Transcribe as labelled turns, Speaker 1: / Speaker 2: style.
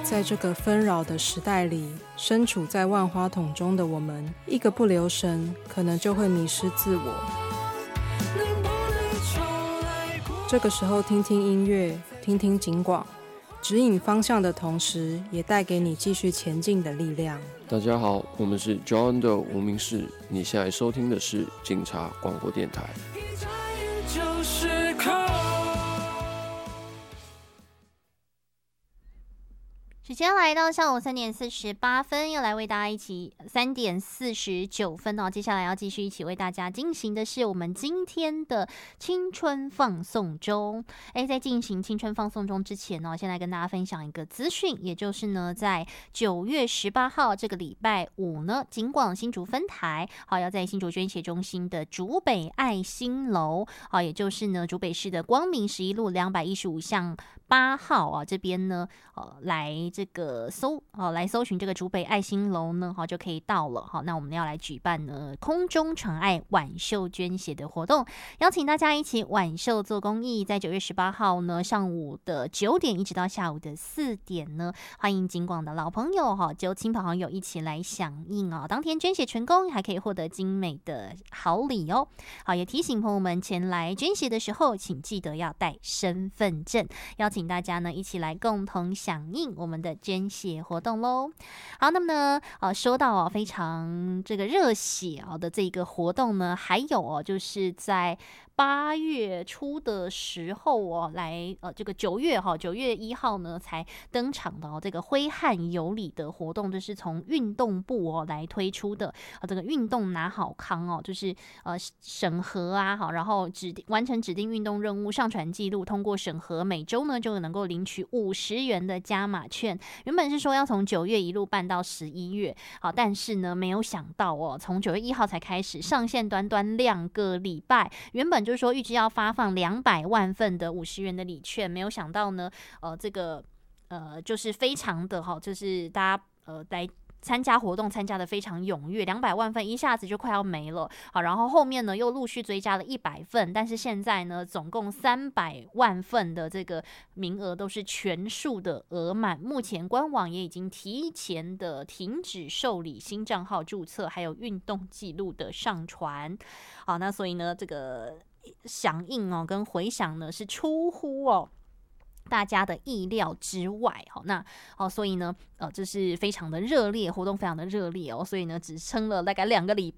Speaker 1: 在这个纷扰的时代里，身处在万花筒中的我们，一个不留神，可能就会迷失自我。这个时候听听音乐，听听警广，指引方向的同时，也带给你继续前进的力量。
Speaker 2: 大家好，我们是 John 的无名氏，你现在收听的是警察广播电台。
Speaker 3: 时间来到下午3点48分，要来为大家一起3点49分哦。接下来要继续一起为大家进行的是我们今天的青春放送中。在进行青春放送中之前呢，先来跟大家分享一个资讯，也就是呢，在9月18号这个礼拜五呢，警广新竹分台要在新竹捐血中心的竹北爱心楼也就是呢竹北市的光明11路215巷8号这边呢来这个来搜寻这个竹北爱心楼呢就可以到了那我们要来举办呢空中传爱晚秀捐血的活动，邀请大家一起晚秀做公益，在9月18号呢上午的9点一直到下午的4点呢，欢迎警广的老朋友就亲朋好友一起来响应当天捐血成功还可以获得精美的好礼哦。也提醒朋友们前来捐血的时候，请记得要带身份证，邀请大家呢一起来共同响应我们的捐血活动咯。好，那么呢说到非常这个热血的这个活动呢，还有就是在8月初的时候来这个9月1号呢才登场的这个挥汗有礼的活动，就是从运动部来推出的这个运动拿好康就是审核然后完成指定运动任务，上传记录，通过审核，每周呢就能够领取50元的加码券。原本是说要从9月一路办到11月但是呢没有想到从9月1号才开始上线，短短2个礼拜，原本就是说预计要发放200万份的50元的礼券，没有想到呢这个就是非常的就是大家来参加活动参加的非常踊跃，200万份一下子就快要没了然后后面呢又陆续追加了100份，但是现在呢总共300万份的这个名额都是全数的额满，目前官网也已经提前的停止受理新账号注册还有运动记录的上传。好，那所以呢这个响应跟回响呢是出乎大家的意料之外那所以呢这是非常的热烈，活动非常的热烈所以呢只撑了大概2个礼